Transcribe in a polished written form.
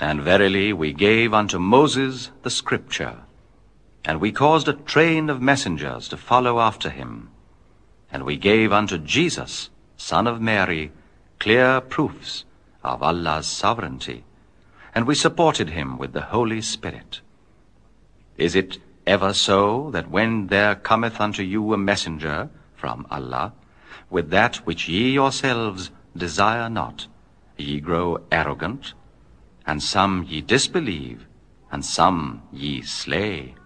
And verily we gave unto Moses the Scripture, and we caused a train of messengers to follow after him. And we gave unto Jesus, Son of Mary, clear proofs of Allah's sovereignty, and we supported him with the Holy Spirit. Is it ever so that when there cometh unto you a messenger from Allah, with that which ye yourselves desire not, ye grow arrogant? And some ye disbelieve, and some ye slay.